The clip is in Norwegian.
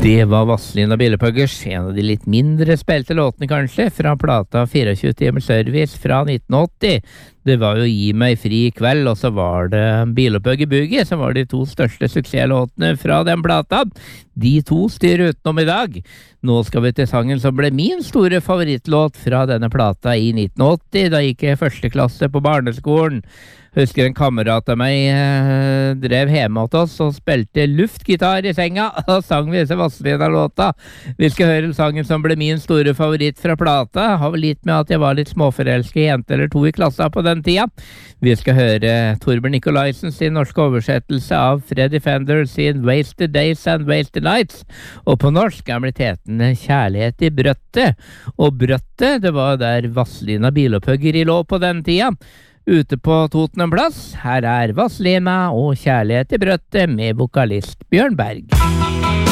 Det var Vazelina Bilopphøggers, en av de litt mindre spilte låtene kanskje, fra plata 24 timers service fra 1980. Det var jo Gi meg fri i kveld, og så var det Bilopphøgger Boogie, som var de to største suksesslåtene fra den plata. De to styrer utenom i dag. Nå skal vi til sangen som ble min store favorittlåt fra denne plata i 1980, da gikk jeg første klasse på barneskolen. Husker en kamerat av meg drev hjemme hos oss og spilte luftgitar i senga, og sang vi disse Vazelina-låta. Vi skal høre sangen som ble min store favoritt fra plata. Har vel litt med at jeg var litt småforelsket jente eller to i klassa på den tida. Vi skal høre Torbjørn Nikolaisen sin norske oversettelse av Freddy Fender sin Wasted Days and Wasted Nights, og på norsk er blitt hetende Kjærlighet i brøttet. Og brøttet, det var der Vazelina Bilopphøggeri lå på den tida. Ute på Toten en plass, her er Vazelina og Kjærlighet i brøttet med vokalist Bjørn Berg.